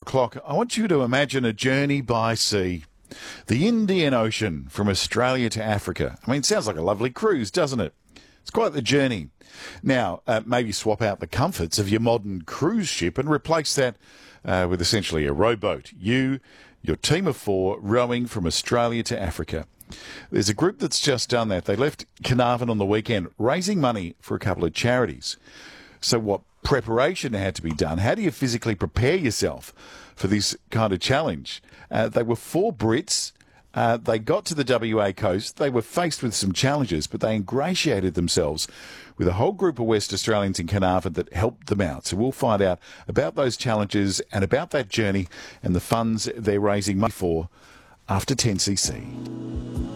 Clock, I want you to imagine a journey by sea. The Indian Ocean from Australia to Africa. I mean, it sounds like a lovely cruise, doesn't it? It's quite the journey. Now, maybe swap out the comforts of your modern cruise ship and replace that with essentially a rowboat. You, your team of 4, rowing from Australia to Africa. There's a group that's just done that. They left Carnarvon on the weekend, raising money for a couple of charities. So what preparation had to be done? How do you physically prepare yourself for this kind of challenge? They were 4 Brits. They got to the WA coast. They were faced with some challenges, but they ingratiated themselves with a whole group of West Australians in Carnarvon that helped them out. So we'll find out about those challenges and about that journey and the funds they're raising money for after 10cc.